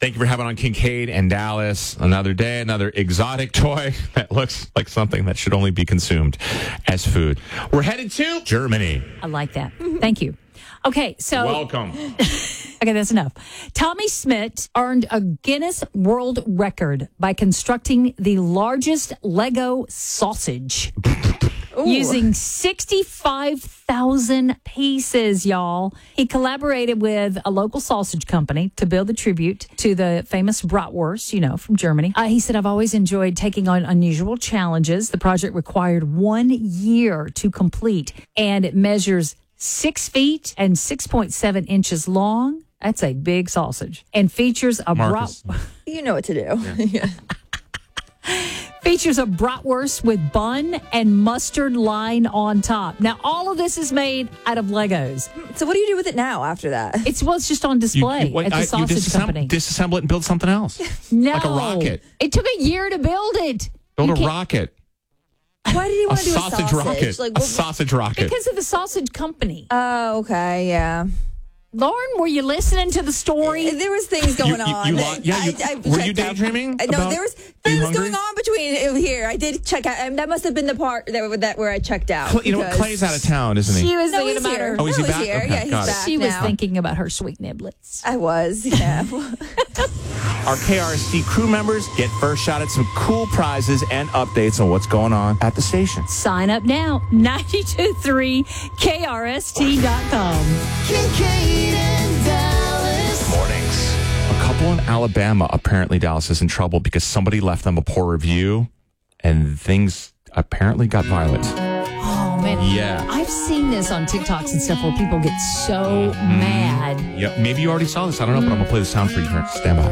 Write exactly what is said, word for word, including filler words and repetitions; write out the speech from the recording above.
Thank you for having on Kincaid and Dallas. Another day, another exotic toy that looks like something that should only be consumed as food. We're headed to Germany. I like that. Thank you. Okay, so... Welcome. Okay, that's enough. Tommy Schmidt earned a Guinness World Record by constructing the largest Lego sausage using sixty-five thousand pieces, y'all. He collaborated with a local sausage company to build a tribute to the famous bratwurst, you know, from Germany. Uh, he said, I've always enjoyed taking on unusual challenges. The project required one year to complete, and it measures six feet and six point seven inches long. That's a big sausage. And features a brat. You know what to do. Yeah. Features a bratwurst with bun and mustard line on top. Now, all of this is made out of Legos. So what do you do with it now after that? It's well, it's just on display You- you- what- at the I- you sausage disassemb- company. Disassemble it and build something else. No, like a rocket. It took a year to build it. Build You a can't- rocket. Why did he A want to do a sausage sausage? rocket. Like, a what- sausage rocket. Because of the sausage company. Oh, okay, yeah. Lauren, were you listening to the story? There was things going You- you- on. you that lo- yeah, you- I, I were you checked out. daydreaming Uh, No, about there was being things hungry? going on between here. I did check out. Um, that must have been the part that, that where I checked out. Cl- you know what? because- Clay's out of town, isn't he? She was No, thinking he's about here. her. Oh, is no, he he's back? here. Okay, Yeah, he's got it. back She was now. thinking about her sweet niblets. I was, yeah. Our K R S T crew members get first shot at some cool prizes and updates on what's going on at the station. Sign up now, nine two three K R S T dot com. Kincaid and Dallas. Mornings. A couple in Alabama, apparently Dallas is in trouble because somebody left them a poor review and things apparently got violent. Oh, man. Yeah. I've seen this on TikToks and stuff where people get so mad. Yep, maybe you already saw this. I don't know, but I'm going to play the sound for you here. Stand by.